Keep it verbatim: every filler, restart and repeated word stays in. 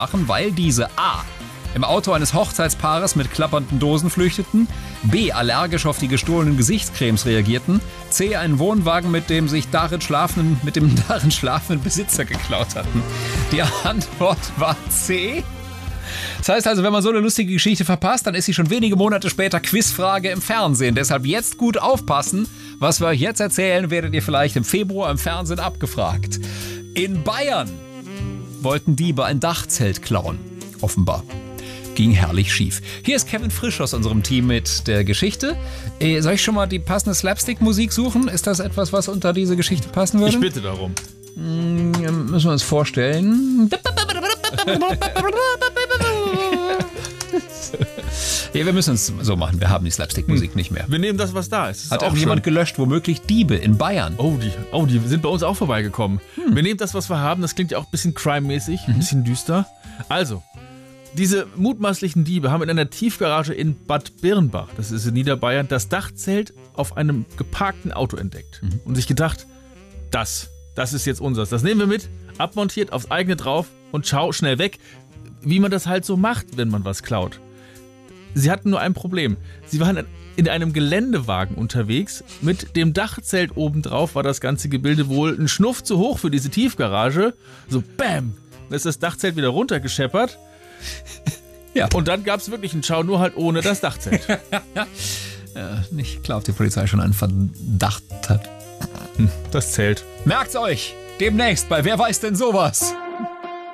machen, weil diese A. im Auto eines Hochzeitspaares mit klappernden Dosen flüchteten, B. allergisch auf die gestohlenen Gesichtscremes reagierten, C. einen Wohnwagen mit dem sich darin schlafenden, mit dem darin schlafenden Besitzer geklaut hatten. Die Antwort war C. Das heißt also, wenn man so eine lustige Geschichte verpasst, dann ist sie schon wenige Monate später Quizfrage im Fernsehen. Deshalb jetzt gut aufpassen. Was wir euch jetzt erzählen, werdet ihr vielleicht im Februar im Fernsehen abgefragt. In Bayern wollten Diebe ein Dachzelt klauen. Offenbar. Ging herrlich schief. Hier ist Kevin Frisch aus unserem Team mit der Geschichte. Äh, soll ich schon mal die passende Slapstick-Musik suchen? Ist das etwas, was unter diese Geschichte passen würde? Ich bitte darum. Hm, müssen wir uns vorstellen. Ja, wir müssen es so machen. Wir haben die Slapstick-Musik hm. nicht mehr. Wir nehmen das, was da ist. ist Hat auch jemand gelöscht, womöglich Diebe in Bayern. Oh die, oh, die sind bei uns auch vorbeigekommen. Hm. Wir nehmen das, was wir haben. Das klingt ja auch ein bisschen crime-mäßig, ein mhm. bisschen düster. Also, diese mutmaßlichen Diebe haben in einer Tiefgarage in Bad Birnbach, das ist in Niederbayern, das Dachzelt auf einem geparkten Auto entdeckt. Mhm. Und sich gedacht, das, das ist jetzt unseres. Das nehmen wir mit, abmontiert, aufs eigene drauf und schau, schnell weg. Wie man das halt so macht, wenn man was klaut. Sie hatten nur ein Problem. Sie waren in einem Geländewagen unterwegs. Mit dem Dachzelt obendrauf war das ganze Gebilde wohl ein Schnuff zu hoch für diese Tiefgarage. So bam, dann ist das Dachzelt wieder runtergescheppert. Ja. Und dann gab es wirklich einen Schau, nur halt ohne das Dachzelt. Ja, nicht klar, ob die Polizei schon einen Verdacht hat. Hm, das Zelt. Merkt's euch! Demnächst bei Wer weiß denn sowas?